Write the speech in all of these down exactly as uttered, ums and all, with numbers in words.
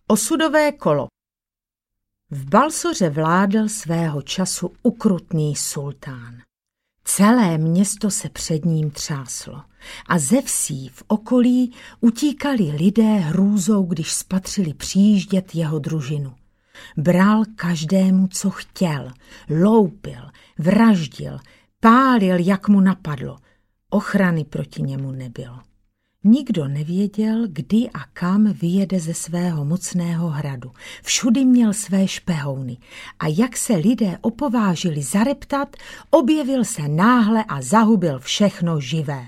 Osudové kolo. V Balsoře vládl svého času ukrutný sultán. Celé město se před ním třáslo a ze vsí v okolí utíkali lidé hrůzou, když spatřili přijíždět jeho družinu. Bral každému, co chtěl, loupil, vraždil, pálil, jak mu napadlo. Ochrany proti němu nebylo. Nikdo nevěděl, kdy a kam vyjede ze svého mocného hradu. Všudy měl své špehouny a jak se lidé opovážili zareptat, objevil se náhle a zahubil všechno živé.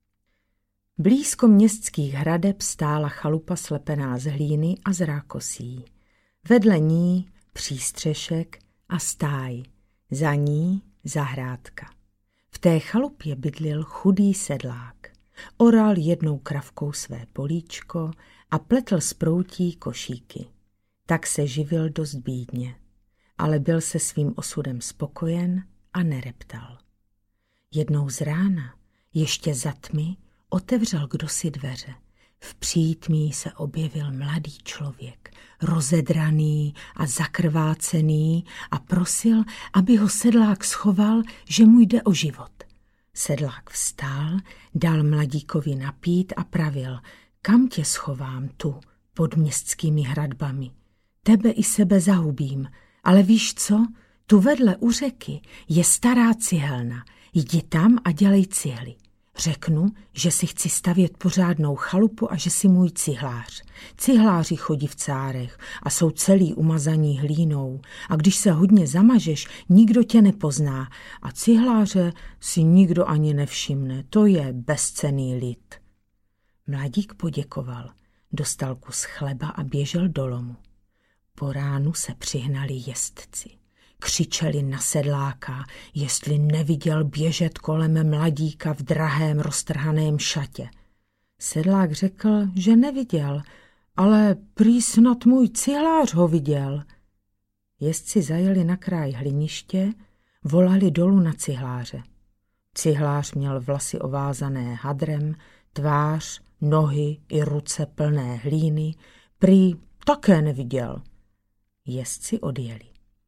Blízko městských hradeb stála chalupa slepená z hlíny a z rákosí. Vedle ní přístřešek a stáj, za ní zahrádka. V té chalupě bydlil chudý sedlák. Oral jednou kravkou své políčko a pletl z proutí košíky. Tak se živil dost bídně, ale byl se svým osudem spokojen a nereptal. Jednou z rána, ještě za tmy, otevřel kdosi dveře. V přítmí se objevil mladý člověk, rozedraný a zakrvácený, a prosil, aby ho sedlák schoval, že mu jde o život. Sedlák vstál, dal mladíkovi napít a pravil: kam tě schovám tu, pod městskými hradbami? Tebe i sebe zahubím, ale víš co? Tu vedle u řeky je stará cihelna, jdi tam a dělej cihly. Řeknu, že si chci stavět pořádnou chalupu a že si můj cihlář. Cihláři chodí v cárech a jsou celý umazaní hlínou a když se hodně zamažeš, nikdo tě nepozná a cihláře si nikdo ani nevšimne, to je bezcenný lid. Mladík poděkoval, dostal kus chleba a běžel do lomu. Po ránu se přihnali jezdci. Křičeli na sedláka, jestli neviděl běžet kolem mladíka v drahém roztrhaném šatě. Sedlák řekl, že neviděl, ale prý snad můj cihlář ho viděl. Jezdci zajeli na kraj hliniště, volali dolů na cihláře. Cihlář měl vlasy ovázané hadrem, tvář, nohy i ruce plné hlíny, prý také neviděl. Jezdci odjeli.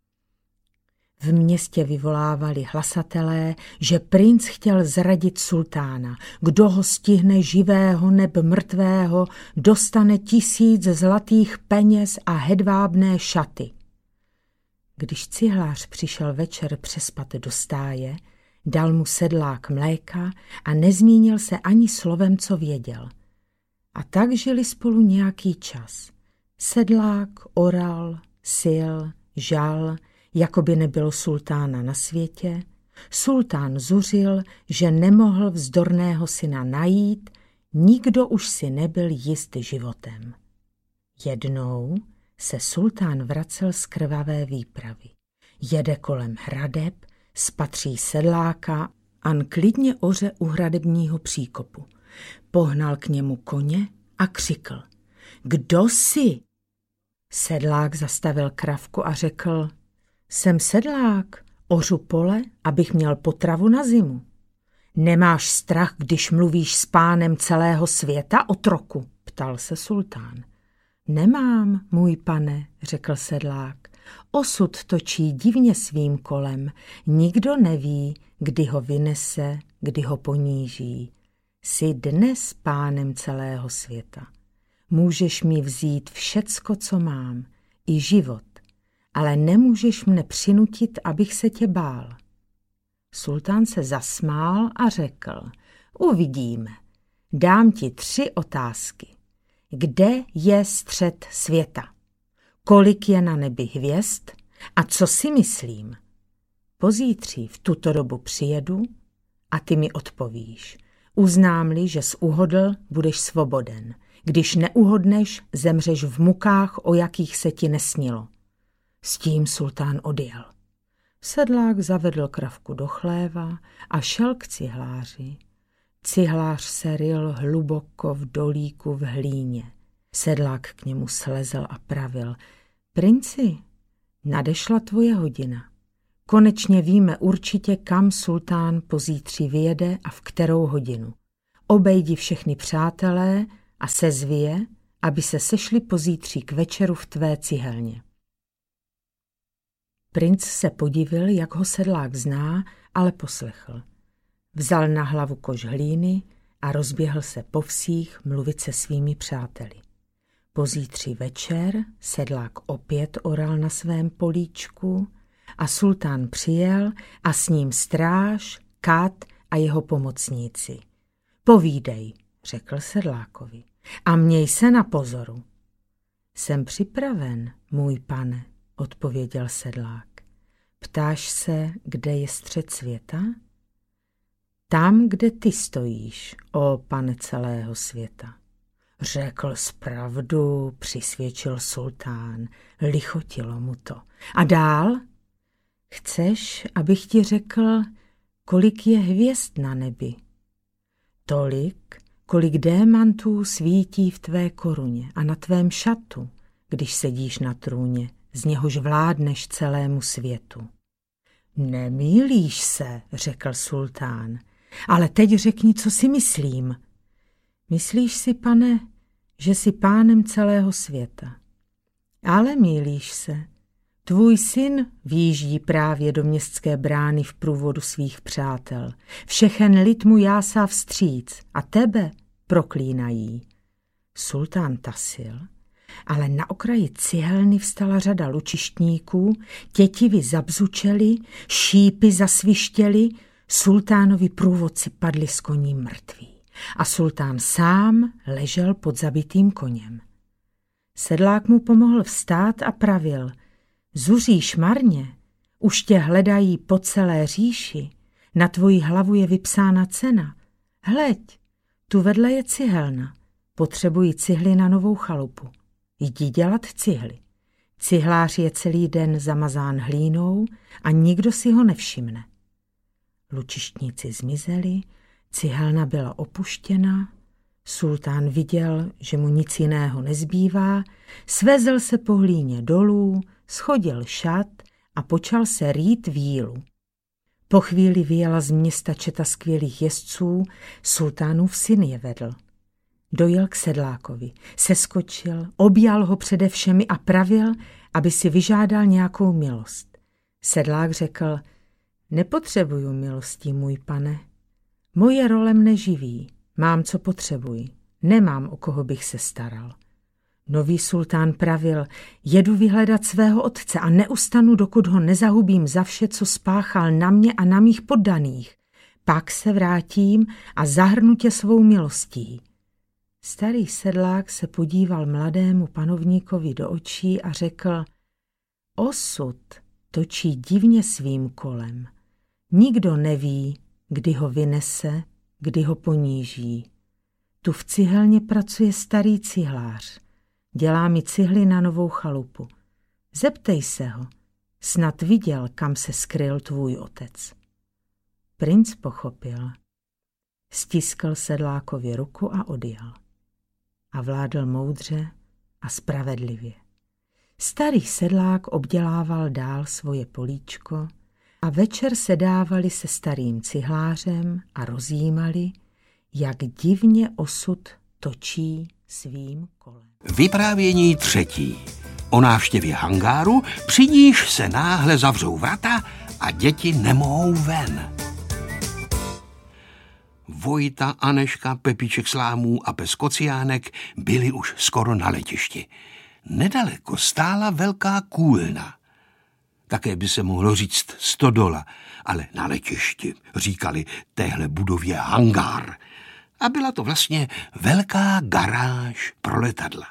V městě vyvolávali hlasatelé, že princ chtěl zradit sultána. Kdo ho stihne živého neb mrtvého, dostane tisíc zlatých peněz a hedvábné šaty. Když cihlář přišel večer přespat do stáje, dal mu sedlák mléka a nezmínil se ani slovem, co věděl. A tak žili spolu nějaký čas. Sedlák oral, sil, žal, jako by nebylo sultána na světě. Sultán zuřil, že nemohl vzdorného syna najít, nikdo už si nebyl jist životem. Jednou se sultán vracel z krvavé výpravy. Jede kolem hradeb, spatří sedláka, an klidně oře u hradebního příkopu. Pohnal k němu koně a křikl: Kdo jsi? Sedlák zastavil kravku a řekl: Jsem sedlák, ořu pole, abych měl potravu na zimu. Nemáš strach, když mluvíš s pánem celého světa, otroku? Ptal se sultán. Nemám, můj pane, řekl sedlák. Osud točí divně svým kolem. Nikdo neví, kdy ho vynese, kdy ho poníží. Jsi dnes pánem celého světa. Můžeš mi vzít všecko, co mám, i život, ale nemůžeš mne přinutit, abych se tě bál. Sultán se zasmál a řekl: Uvidíme. Dám ti tři otázky. Kde je střed světa? Kolik je na nebi hvězd? A co si myslím? Pozítří v tuto dobu přijedu a ty mi odpovíš. Uznám-li, že jsi uhodl, budeš svoboden. Když neuhodneš, zemřeš v mukách, o jakých se ti nesnilo. S tím sultán odjel. Sedlák zavedl kravku do chléva a šel k cihláři. Cihlář se ryl hluboko v dolíku v hlíně. Sedlák k němu slezl a pravil: Princi, nadešla tvoje hodina. Konečně víme určitě, kam sultán pozítří vyjede a v kterou hodinu. Obejdi všechny přátelé a sezvi je aby se sešli pozítří k večeru v tvé cihelně. Princ se podivil, jak ho sedlák zná, ale poslechl. Vzal na hlavu koš hlíny a rozběhl se po vsích mluvit se svými přáteli. Pozítří večer sedlák opět oral na svém políčku a sultán přijel a s ním stráž, kat a jeho pomocníci. Povídej, řekl sedlákovi, a měj se na pozoru. Jsem připraven, můj pane, odpověděl sedlák. Ptáš se, kde je střed světa? Tam, kde ty stojíš, o pane celého světa. Řekl zpravdu, přisvědčil sultán, lichotilo mu to. A dál? Chceš, abych ti řekl, kolik je hvězd na nebi? Tolik, kolik démantů svítí v tvé koruně a na tvém šatu, když sedíš na trůně, z něhož vládneš celému světu. Nemýlíš se, řekl sultán, ale teď řekni, co si myslím. Myslíš si, pane, že jsi pánem celého světa. Ale mýlíš se. Tvůj syn výjíždí právě do městské brány v průvodu svých přátel. Všechen lid mu jásá vstříc a tebe proklínají. Sultán tasil, ale na okraji cihelny vstala řada lučištníků, tětivy zabzučeli, šípy zasvištěly, sultánovi průvodci padli z koní mrtví a sultán sám ležel pod zabitým koněm. Sedlák mu pomohl vstát a pravil: Zuříš marně, už tě hledají po celé říši, na tvoji hlavu je vypsána cena. Hleď, tu vedle je cihelna, potřebuji cihly na novou chalupu. Jdi dělat cihly. Cihlář je celý den zamazán hlínou a nikdo si ho nevšimne. Lučištníci zmizeli, cihelna byla opuštěna, sultán viděl, že mu nic jiného nezbývá, svezl se po hlíně dolů, schodil šat a počal se rýt vílu. Po chvíli vyjela z města četa skvělých jezdců, sultánův syn je vedl. Dojel k sedlákovi, seskočil, objal ho přede všemi a pravil, aby si vyžádal nějakou milost. Sedlák řekl: Nepotřebuju milostí, můj pane. Moje role mne živí, mám, co potřebuji, nemám, o koho bych se staral. Nový sultán pravil: Jedu vyhledat svého otce a neustanu, dokud ho nezahubím za vše, co spáchal na mě a na mých poddaných. Pak se vrátím a zahrnu tě svou milostí. Starý sedlák se podíval mladému panovníkovi do očí a řekl: Osud točí divně svým kolem. Nikdo neví, kdy ho vynese, kdy ho poníží. Tu v cihelně pracuje starý cihlář. Dělá mi cihly na novou chalupu. Zeptej se ho, snad viděl, kam se skryl tvůj otec. Princ pochopil. Stiskl sedlákovi ruku a odjel. A vládl moudře a spravedlivě. Starý sedlák obdělával dál svoje políčko a večer sedávali se starým cihlářem a rozjímali, jak divně osud točí svým kolem. Vyprávění třetí. O návštěvě hangáru, při níž se náhle zavřou vrata a děti nemohou ven. Vojta, Aneška, Pepíček s Lámů a pes Kociánek byli už skoro na letišti. Nedaleko stála velká kůlna. Také by se mohlo říct stodola, ale na letišti říkali téhle budově hangár. A byla to vlastně velká garáž pro letadla.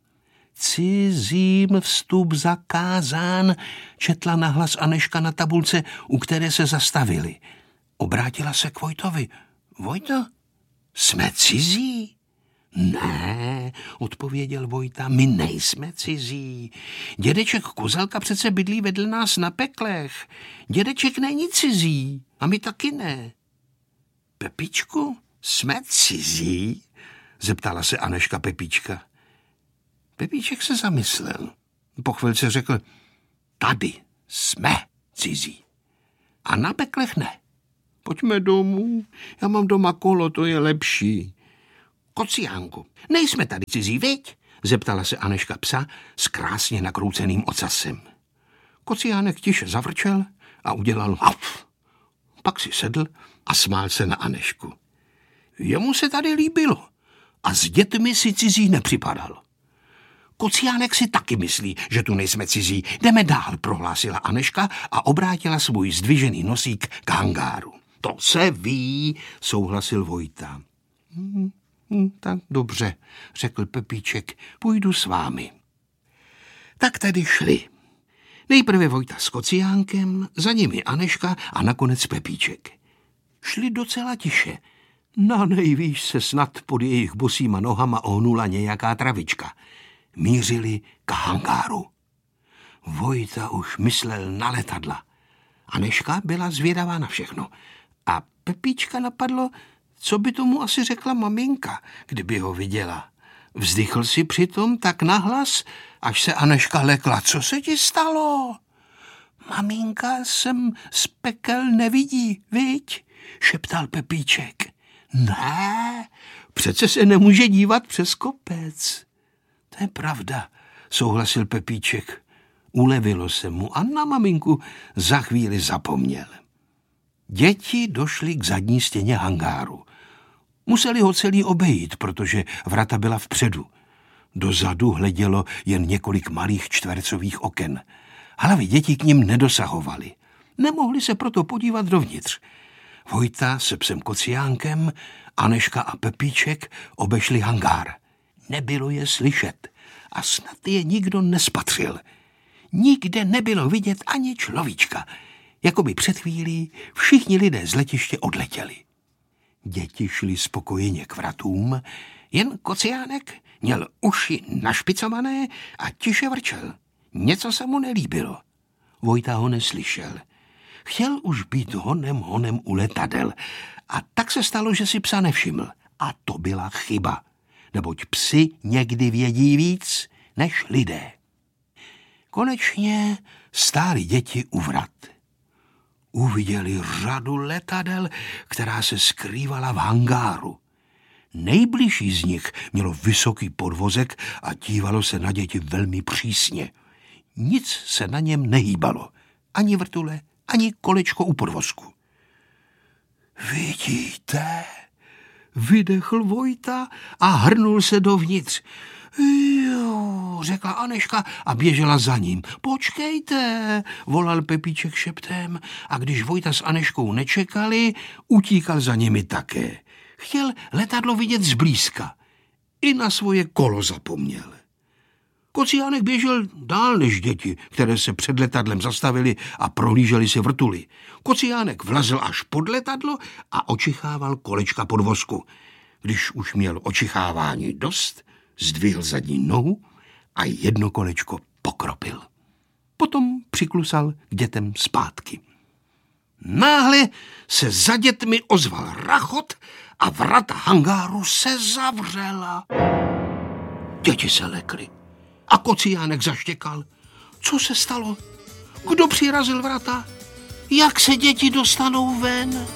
Cizím vstup zakázán, četla nahlas Aneška na tabulce, u které se zastavili. Obrátila se k Vojtovi. Vojto, jsme cizí? Ne, odpověděl Vojta, my nejsme cizí. Dědeček Kozelka přece bydlí vedle nás na Peklech. Dědeček není cizí a my taky ne. Pepičku, jsme cizí? Zeptala se Aneška Pepíčka. Pepíček se zamyslel. Po chvilce řekl, tady jsme cizí a na Peklech ne. Pojďme domů, já mám doma kolo, to je lepší. Kociánku, nejsme tady cizí, viď? Zeptala se Anežka psa s krásně nakrouceným ocasem. Kociánek tiše zavrčel a udělal haf. Pak si sedl a smál se na Anežku. Jemu se tady líbilo a s dětmi si cizí nepřipadal. Kociánek si taky myslí, že tu nejsme cizí. Jdeme dál, prohlásila Anežka a obrátila svůj zdvižený nosík k hangáru. To se ví, souhlasil Vojta. Hm, hm, tak dobře, řekl Pepíček, půjdu s vámi. Tak tedy šli. Nejprve Vojta s Kociánkem, za nimi Anežka a nakonec Pepíček. Šli docela tiše. Na nejvýš se snad pod jejich bosýma nohama ohnula nějaká travička. Mířili k hangáru. Vojta už myslel na letadla. Anežka byla zvědavá na všechno. A Pepíčka napadlo, co by tomu asi řekla maminka, kdyby ho viděla. Vzdychl si přitom tak nahlas, až se Anežka lekla. Co se ti stalo? Maminka sem z pekel nevidí, viď? Šeptal Pepíček. Ne, přece se nemůže dívat přes kopec. To je pravda, souhlasil Pepíček. Ulevilo se mu a na maminku za chvíli zapomněl. Děti došly k zadní stěně hangáru. Museli ho celý obejít, protože vrata byla vpředu. Dozadu hledělo jen několik malých čtvercových oken. Hlavy dětí k nim nedosahovaly. Nemohli se proto podívat dovnitř. Vojta se psem Kociánkem, Anežka a Pepíček obešli hangár. Nebylo je slyšet a snad je nikdo nespatřil. Nikde nebylo vidět ani človíčka. Jakoby před chvílí všichni lidé z letiště odletěli. Děti šly spokojeně k vratům, jen Kociánek měl uši našpicované a tiše vrčel. Něco se mu nelíbilo. Vojta ho neslyšel. Chtěl už být honem honem u letadel a tak se stalo, že si psa nevšiml. A to byla chyba, neboť psi někdy vědí víc než lidé. Konečně stály děti u vrat. Uviděli řadu letadel, která se skrývala v hangáru. Nejbližší z nich mělo vysoký podvozek a dívalo se na děti velmi přísně. Nic se na něm nehýbalo, ani vrtule, ani kolečko u podvozku. Vidíte, vydechl Vojta a hrnul se dovnitř. Jo, řekla Anežka a běžela za ním. Počkejte, volal Pepíček šeptem a když Vojta s Anežkou nečekali, utíkal za nimi také. Chtěl letadlo vidět zblízka. I na svoje kolo zapomněl. Kociánek běžel dál než děti, které se před letadlem zastavili a prohlíželi si vrtuly. Kociánek vlezl až pod letadlo a očichával kolečka podvozku. Když už měl očichávání dost, zdvihl zadní nohu a jedno kolečko pokropil. Potom přiklusal k dětem zpátky. Náhle se za dětmi ozval rachot a vrata hangáru se zavřela. Děti se lekly a Kociánek zaštěkal. Co se stalo? Kdo přirazil vrata? Jak se děti dostanou ven?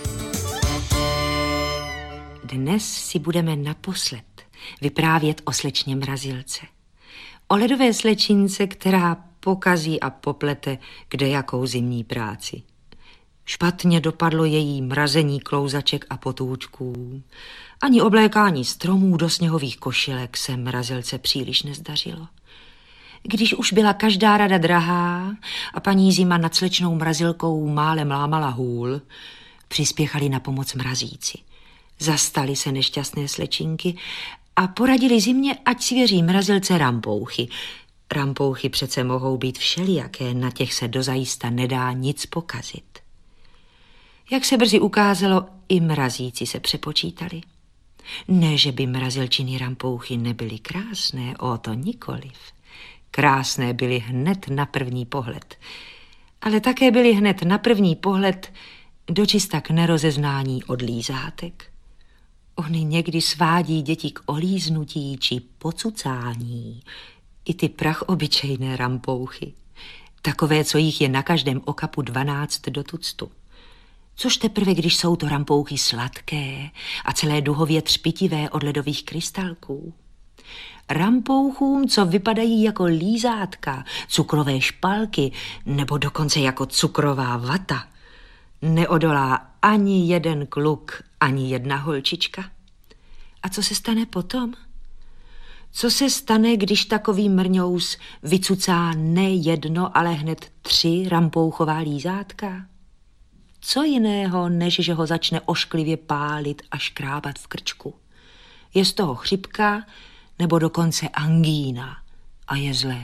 Dnes si budeme naposled vyprávět o slečně Mrazilce. O ledové slečince, která pokazí a poplete kdejakou zimní práci. Špatně dopadlo její mrazení klouzaček a potůčků. Ani oblékání stromů do sněhových košilek se Mrazilce příliš nezdařilo. Když už byla každá rada drahá a paní Zima nad slečnou Mrazilkou málem lámala hůl, přispěchali na pomoc mrazíci. Zastali se nešťastné slečinky a poradili Zimě, ať svěří Mrazilce rampouchy. Rampouchy přece mohou být všelijaké, na těch se dozajista nedá nic pokazit. Jak se brzy ukázalo, i mrazíci se přepočítali. Ne, že by Mrazilčiny rampouchy nebyly krásné, o to nikoliv. Krásné byly hned na první pohled. Ale také byly hned na první pohled dočista k nerozeznání od lízátek. Oni někdy svádí děti k olíznutí či pocucání. I ty prachobyčejné rampouchy. Takové, co jich je na každém okapu dvanáct do tuctu. Což teprve, když jsou to rampouchy sladké a celé duhově třpitivé od ledových krystalků. Rampouchům, co vypadají jako lízátka, cukrové špalky nebo dokonce jako cukrová vata, neodolá ani jeden kluk, ani jedna holčička. A co se stane potom? Co se stane, když takový mrňous vycucá ne jedno, ale hned tři rampouchová lízátka? Co jiného, než že ho začne ošklivě pálit a škrábat v krčku? Je z toho chřipka nebo dokonce angína a je zlé.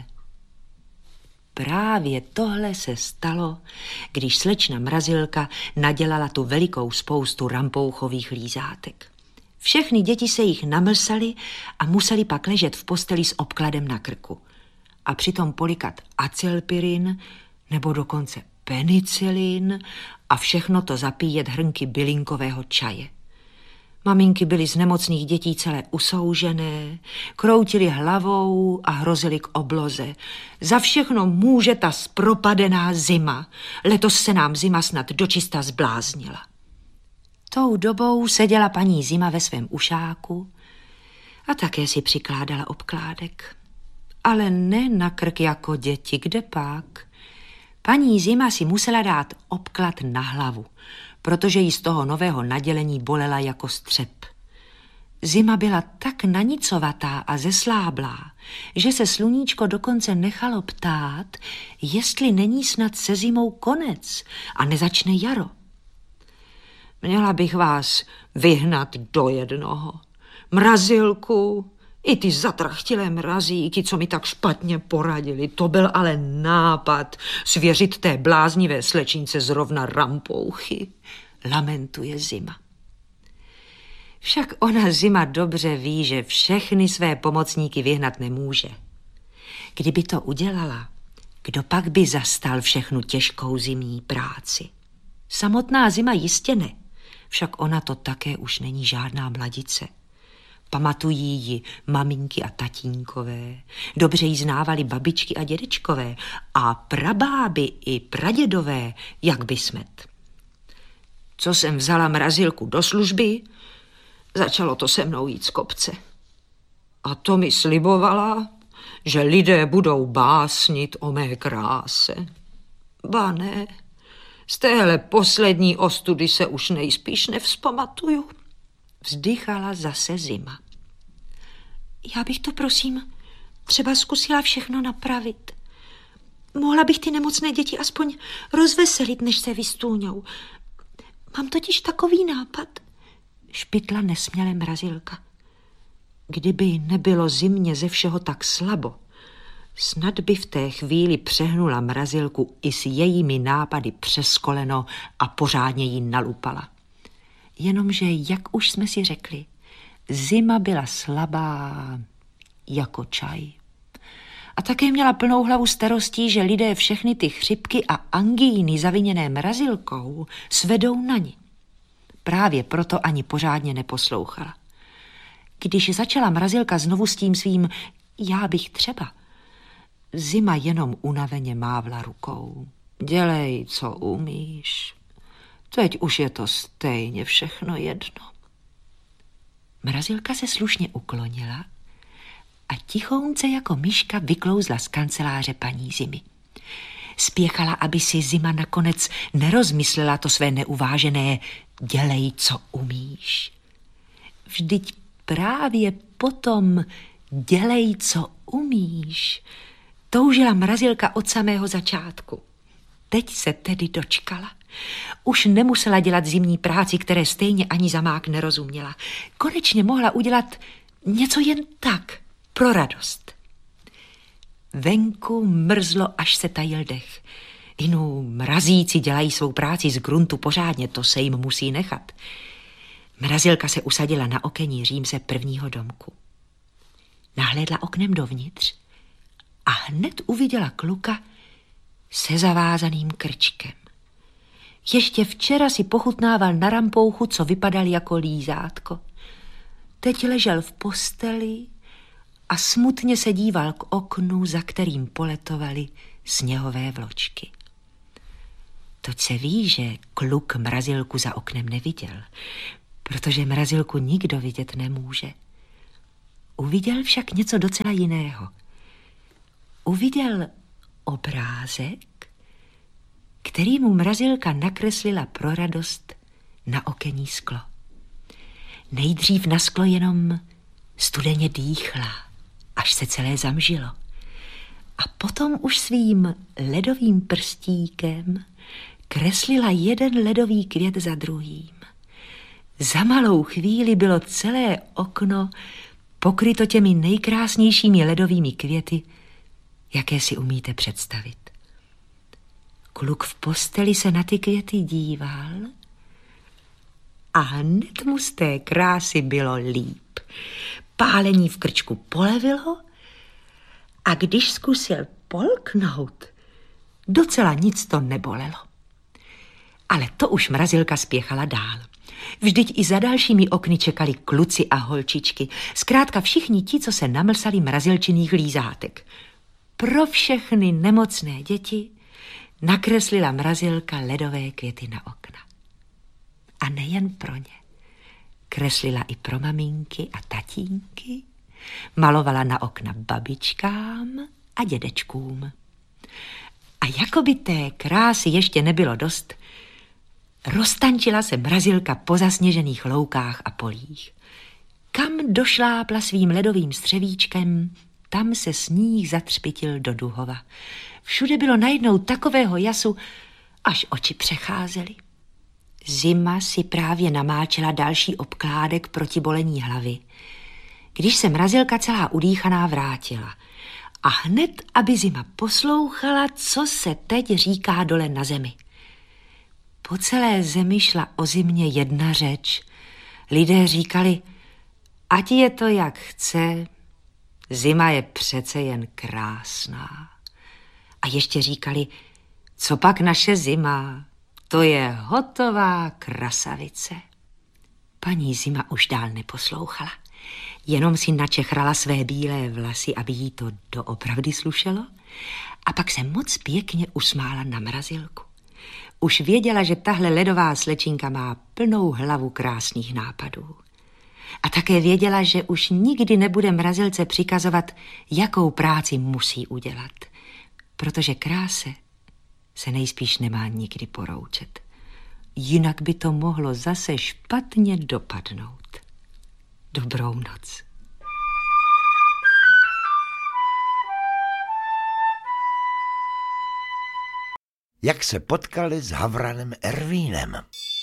Právě tohle se stalo, když slečna Mrazilka nadělala tu velikou spoustu rampouchových lízátek. Všechny děti se jich namlsaly a museli pak ležet v posteli s obkladem na krku. A přitom polikat acylpirin nebo dokonce penicilin a všechno to zapíjet hrnky bylinkového čaje. Maminky byly z nemocných dětí celé usoužené, kroutily hlavou a hrozily k obloze. Za všechno může ta zpropadená zima. Letos se nám zima snad dočista zbláznila. Tou dobou seděla paní Zima ve svém ušáku a také si přikládala obkládek. Ale ne na krk jako děti, kde pak? Paní Zima si musela dát obklad na hlavu, protože jí z toho nového nadělení bolela jako střep. Zima byla tak nanicovatá a zesláblá, že se sluníčko dokonce nechalo ptát, jestli není snad se zimou konec a nezačne jaro. Měla bych vás vyhnat do jednoho. Mrazilku, i ty zatrachtilé mrazíky, co mi tak špatně poradili, to byl ale nápad svěřit té bláznivé slečince zrovna rampouchy, lamentuje Zima. Však ona Zima dobře ví, že všechny své pomocníky vyhnat nemůže. Kdyby to udělala, kdo pak by zastal všechnu těžkou zimní práci? Samotná Zima jistě ne, však ona to také už není žádná mladice. Pamatují ji maminky a tatínkové, dobře ji znávali babičky a dědečkové a prabáby i pradědové, jak by smet. Co jsem vzala Mrazilku do služby, začalo to se mnou jít z kopce. A to mi slibovala, že lidé budou básnit o mé kráse. Ba ne, z téhle poslední ostudy se už nejspíš nevzpamatuju. Vzdychala zase Zima. Já bych to, prosím, třeba zkusila všechno napravit. Mohla bych ty nemocné děti aspoň rozveselit, než se vystůňou. Mám totiž takový nápad. Špitla nesměle Mrazilka. Kdyby nebylo Zimě ze všeho tak slabo, snad by v té chvíli přehnula Mrazilku i s jejími nápady přes koleno a pořádně jí nalupala. Jenomže, jak už jsme si řekli, Zima byla slabá jako čaj. A také měla plnou hlavu starostí, že lidé všechny ty chřipky a angíny zaviněné Mrazilkou svedou na ni. Právě proto ani pořádně neposlouchala. Když začala Mrazilka znovu s tím svým já bych třeba, Zima jenom unaveně mávla rukou. Dělej, co umíš. Teď už je to stejně všechno jedno. Mrazilka se slušně uklonila a tichounce jako myška vyklouzla z kanceláře paní Zimy. Spěchala, aby si Zima nakonec nerozmyslela to své neuvážené dělej, co umíš. Vždyť právě potom dělej, co umíš toužila Mrazilka od samého začátku. Teď se tedy dočkala. Už nemusela dělat zimní práci, které stejně ani zamák nerozuměla. Konečně mohla udělat něco jen tak, pro radost. Venku mrzlo, až se tajil dech. Inu mrazíci dělají svou práci z gruntu pořádně, to se jim musí nechat. Mrazilka se usadila na okení římse prvního domku. Nahlédla oknem dovnitř a hned uviděla kluka se zavázaným krčkem. Ještě včera si pochutnával na rampouchu, co vypadal jako lízátko. Teď ležel v posteli a smutně se díval k oknu, za kterým poletovaly sněhové vločky. Toť se ví, že kluk Mrazilku za oknem neviděl, protože Mrazilku nikdo vidět nemůže. Uviděl však něco docela jiného. Uviděl obrázek, který mu mrazilka nakreslila pro radost na okenní sklo. Nejdřív na sklo jenom studeně dýchla, až se celé zamžilo. A potom už svým ledovým prstíkem kreslila jeden ledový květ za druhým. Za malou chvíli bylo celé okno pokryto těmi nejkrásnějšími ledovými květy, jaké si umíte představit. Kluk v posteli se na ty květy díval a hned mu z té krásy bylo líp. Pálení v krčku polevilo a když zkusil polknout, docela nic to nebolelo. Ale to už mrazilka spěchala dál. Vždyť i za dalšími okny čekali kluci a holčičky, zkrátka všichni ti, co se namlsali mrazilčiných lízátek. Pro všechny nemocné děti nakreslila mrazilka ledové květy na okna. A nejen pro ně. Kreslila i pro maminky a tatínky, malovala na okna babičkám a dědečkům. A jako by té krásy ještě nebylo dost, roztančila se mrazilka po zasněžených loukách a polích. Kam došlápla svým ledovým střevíčkem, tam se sníh zatřpitil do duhova. Všude bylo najednou takového jasu, až oči přecházely. Zima si právě namáčela další obkládek proti bolení hlavy, když se mrazilka celá udýchaná vrátila. A hned, aby Zima poslouchala, co se teď říká dole na zemi. Po celé zemi šla o zimě jedna řeč. Lidé říkali, ať je to jak chce, zima je přece jen krásná. A ještě říkali, co pak naše zima, to je hotová krasavice. Paní Zima už dál neposlouchala, jenom si načechrala své bílé vlasy, aby jí to doopravdy slušelo, a pak se moc pěkně usmála na mrazilku. Už věděla, že tahle ledová slečinka má plnou hlavu krásných nápadů. A také věděla, že už nikdy nebude mrazilce přikazovat, jakou práci musí udělat, protože kráse se nejspíš nemá nikdy poroučet. Jinak by to mohlo zase špatně dopadnout. Dobrou noc. Jak se potkali s Havranem Ervínem.